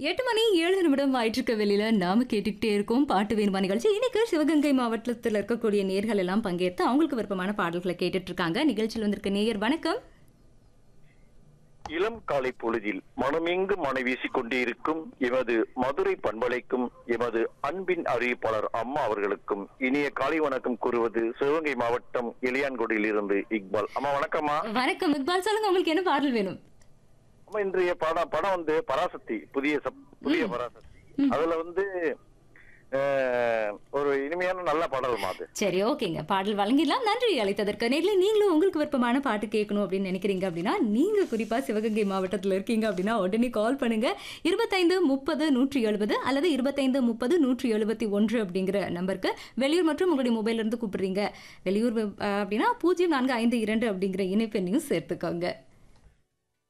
8 மணி 7 நிமிடம் ஆயிட்டிருக்க வெளியில நாம கேட்டுக்கிட்டே இருக்கோம் பாட்டு வேணுமா நிகழ்ச்சி. இன்னைக்கு சிவகங்கை மாவட்டத்தில் இருக்கக்கூடிய நேர்கள் எல்லாம் பங்கேற்று அவங்களுக்கு விருப்பமான பாடல்களை கேட்டுட்டு இருக்காங்க. நிகழ்ச்சியில் வந்திருக்க நேயர் வணக்கம். இளம் காலை பொழுதில் மனமெங்கு மனை வீசிக் கொண்டிருக்கும் எமது மதுரை பண்பலைக்கும் எமது அன்பின் அறிவிப்பாளர் அம்மா அவர்களுக்கும் இனிய காலை வணக்கம் கூறுவது சிவகங்கை மாவட்டம் இளையான்குடியில் இருந்து இக்பால். அம்மா வணக்கம்மா. வணக்கம் இக்பால், சொல்லுங்க உங்களுக்கு என்ன பாடல் வேணும்? அம்மா, இன்றைய படம் வந்து பராசக்தி, புதிய பராசக்தி. அதுல வந்து ஒரு இனிமையான நல்ல பாடல் அது. சரி, ஓகேங்க, பாடல் வழங்கிடலாம். நன்றி அழைத்ததற்கு. நேரில் நீங்களும் உங்களுக்கு விருப்பமான பாட்டு கேட்கணும் அப்படின்னு நினைக்கிறீங்க அப்படின்னா, நீங்க குறிப்பா சிவகங்கை மாவட்டத்தில் இருக்கீங்க அப்படின்னா உடனே கால் பண்ணுங்க. 25 30 170 அல்லது 25 30 171 அப்படிங்கிற நம்பருக்கு. வெளியூர் மற்றும் உங்களுடைய மொபைல்ல இருந்து கூப்பிடுறீங்க வெளியூர் அப்படின்னா 0452 அப்படிங்கிற இணைப்பெண்ணையும் சேர்த்துக்கோங்க.